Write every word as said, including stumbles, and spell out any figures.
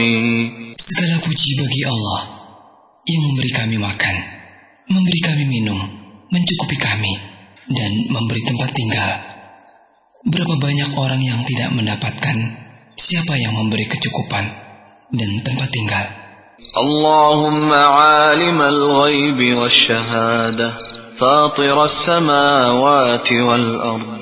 Segala puji bagi Allah yang memberi kami makan, memberi kami minum, mencukupi kami, dan memberi tempat tinggal. Berapa banyak orang yang tidak mendapatkan siapa yang memberi kecukupan dan tempat tinggal. Allahumma alimal ghaibi wasyahadah, fatir as-samawati wal ard,